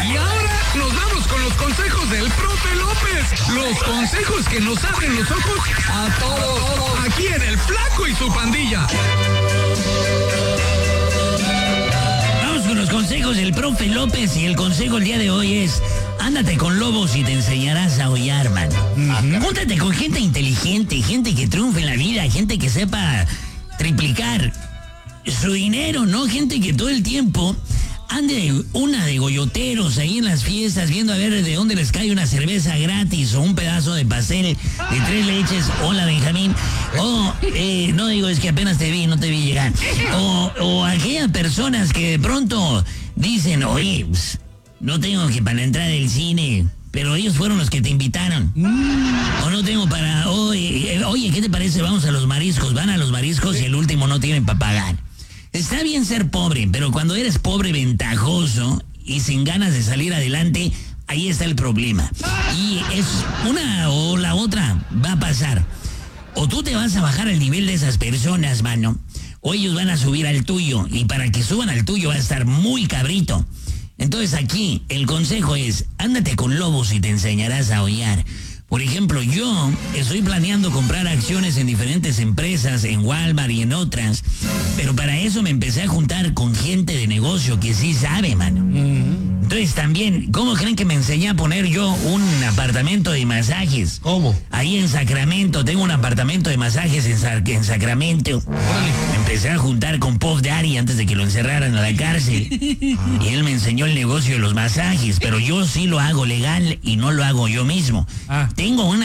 Y ahora nos vamos con los consejos del profe López. Los consejos que nos abren los ojos a todos. Aquí en El Flaco y su pandilla. Vamos con los consejos del profe López y el consejo el día de hoy es: ándate con lobos y te enseñarás a aullar, mano. Júntate con gente inteligente, gente que triunfe en la vida, gente que sepa triplicar su dinero, ¿no? Gente que todo el tiempo ande una de goyoteros ahí en las fiestas viendo a ver de dónde les cae una cerveza gratis o un pedazo de pastel de 3 leches. Hola, Benjamín. No digo, es que apenas te vi, no te vi llegar. O aquellas personas que de pronto dicen, oye, pues, no tengo que para entrar al cine, pero ellos fueron los que te invitaron. O no tengo para... Oye, ¿qué te parece? Vamos a los mariscos. Van a los mariscos y el último no tienen para pagar. Está bien ser pobre, pero cuando eres pobre ventajoso y sin ganas de salir adelante, ahí está el problema. Y es una o la otra va a pasar. O tú te vas a bajar al nivel de esas personas, mano, o ellos van a subir al tuyo. Y para que suban al tuyo va a estar muy cabrito. Entonces aquí el consejo es: ándate con lobos y te enseñarás a aullar. Por ejemplo, yo estoy planeando comprar acciones en diferentes empresas, en Walmart y en otras, pero para eso me empecé a juntar con gente de negocio que sí sabe, mano. Entonces también, ¿cómo creen que me enseñé a poner yo un apartamento de masajes? ¿Cómo? Ahí en Sacramento, tengo un apartamento de masajes en Sacramento. Me empecé a juntar con Puff Daddy antes de que lo encerraran a la cárcel. Y él me enseñó el negocio de los masajes, pero yo sí lo hago legal y no lo hago yo mismo. Tengo una